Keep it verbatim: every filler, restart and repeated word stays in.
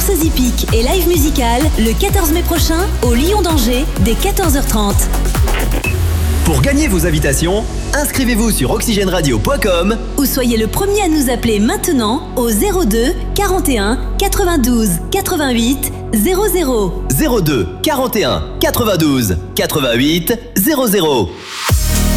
Danses hippiques et live musical le quatorze mai prochain au Lion d'Angers dès quatorze heures trente. Pour gagner vos invitations, inscrivez-vous sur oxygène radio point com ou soyez le premier à nous appeler maintenant au zéro deux quarante et un quatre-vingt-douze quatre-vingt-huit zéro zéro. zéro deux quarante et un quatre-vingt-douze quatre-vingt-huit zéro zéro.